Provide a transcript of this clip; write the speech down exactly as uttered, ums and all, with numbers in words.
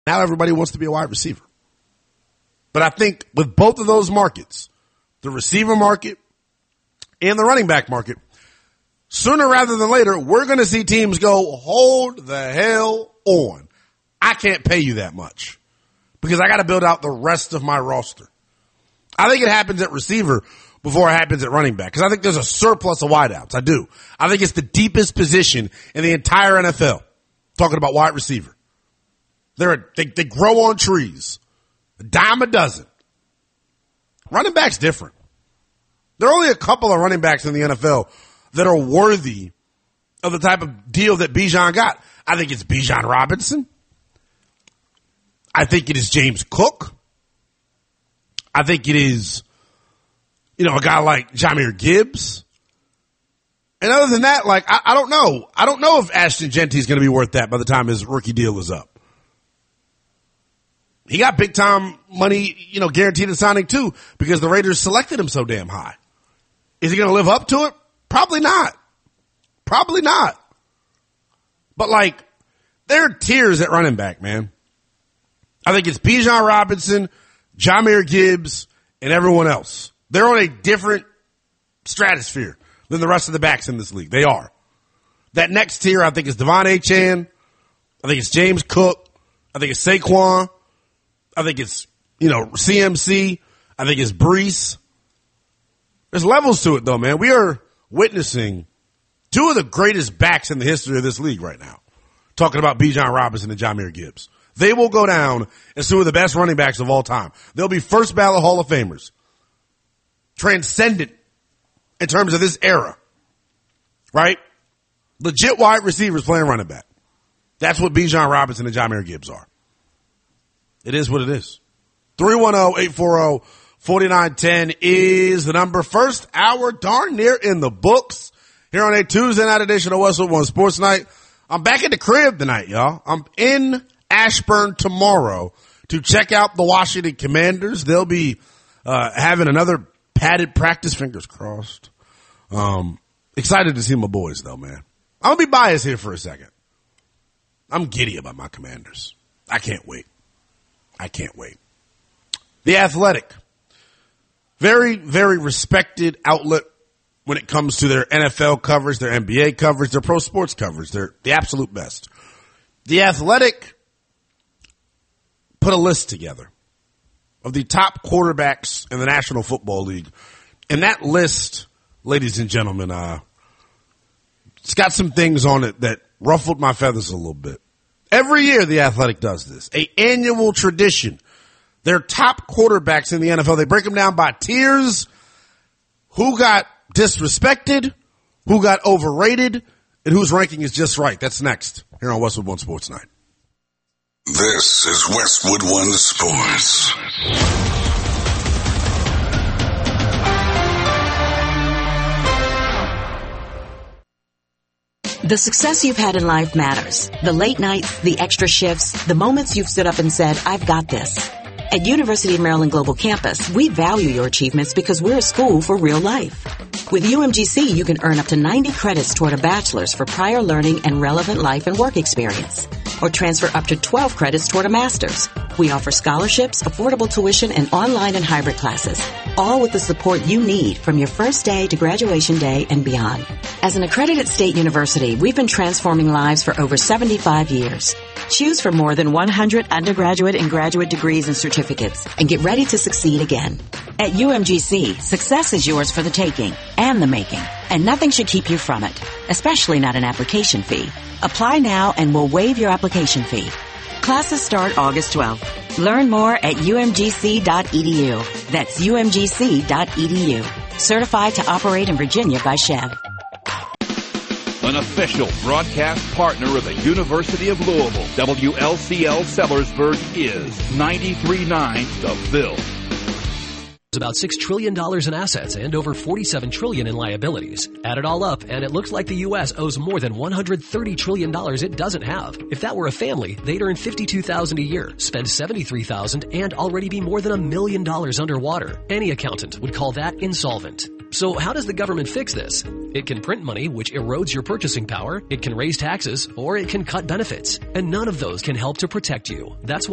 Now everybody wants to be a wide receiver. But I think with both of those markets, the receiver market and the running back market, sooner rather than later, we're going to see teams go, hold the hell on. I can't pay you that much because I got to build out the rest of my roster. I think it happens at receiver before it happens at running back because I think there's a surplus of wideouts. I do. I think it's the deepest position in the entire N F L. Talking about wide receiver. They're a, they, they grow on trees. A dime a dozen. Running back's different. There are only a couple of running backs in the N F L that are worthy of the type of deal that Bijan got. I think it's Bijan Robinson. I think it is James Cook. I think it is, you know, a guy like Jahmyr Gibbs. And other than that, like, I, I don't know. I don't know if Ashton Genty is going to be worth that by the time his rookie deal is up. He got big time money, you know, guaranteed in signing too because the Raiders selected him so damn high. Is he going to live up to it? Probably not. Probably not. But like, there are tiers at running back, man. I think it's Bijan Robinson, Jahmyr Gibbs, and everyone else. They're on a different stratosphere than the rest of the backs in this league. They are. That next tier, I think, is Devon Achane. I think it's James Cook. I think it's Saquon. I think it's, you know, C M C. I think it's Breece. There's levels to it, though, man. We are witnessing two of the greatest backs in the history of this league right now. Talking about Bijan Robinson and Jahmyr Gibbs. They will go down as two of the best running backs of all time. They'll be first ballot Hall of Famers. Transcendent in terms of this era. Right? Legit wide receivers playing running back. That's what Bijan Robinson and Jahmyr Gibbs are. It is what it is. three one zero, eight four zero, four nine one zero is the number. First hour darn near in the books. Here on a Tuesday night edition of Westwood One Sports Night. I'm back at the crib tonight, y'all. I'm in Ashburn tomorrow to check out the Washington Commanders. They'll be uh having another padded practice, fingers crossed. Um, excited to see my boys, though, man. I'm going to be biased here for a second. I'm giddy about my Commanders. I can't wait. I can't wait. The Athletic. Very, very respected outlet when it comes to their N F L coverage, their N B A coverage, their pro sports coverage. They're the absolute best. The Athletic put a list together of the top quarterbacks in the National Football League. And that list, ladies and gentlemen, uh, it's got some things on it that ruffled my feathers a little bit. Every year the Athletic does this, a annual tradition. Their top quarterbacks in the N F L, they break them down by tiers, who got disrespected, who got overrated, and whose ranking is just right. That's next here on Westwood One Sports Night. This is Westwood One Sports. The success you've had in life matters. The late nights, the extra shifts, the moments you've stood up and said, I've got this. At University of Maryland Global Campus, we value your achievements because we're a school for real life. With U M G C, you can earn up to ninety credits toward a bachelor's for prior learning and relevant life and work experience, or transfer up to twelve credits toward a master's. We offer scholarships, affordable tuition, and online and hybrid classes, all with the support you need from your first day to graduation day and beyond. As an accredited state university, we've been transforming lives for over seventy-five years. Choose from more than one hundred undergraduate and graduate degrees and certificates and get ready to succeed again. At U M G C, success is yours for the taking and the making, and nothing should keep you from it, especially not an application fee. Apply now and we'll waive your application fee. Classes start August twelfth. Learn more at U M G C dot E D U. That's U M G C dot E D U. Certified to operate in Virginia by Chev. An official broadcast partner of the University of Louisville, W L C L Sellersburg is ninety-three point nine The Ville. About six trillion dollars in assets and over forty-seven trillion dollars in liabilities. Add it all up, and it looks like the U S owes more than one hundred thirty trillion dollars it doesn't have. If that were a family, they'd earn fifty-two thousand dollars a year, spend seventy-three thousand dollars, and already be more than a million dollars underwater. Any accountant would call that insolvent. So how does the government fix this? It can print money, which erodes your purchasing power. It can raise taxes, or it can cut benefits. And none of those can help to protect you. That's why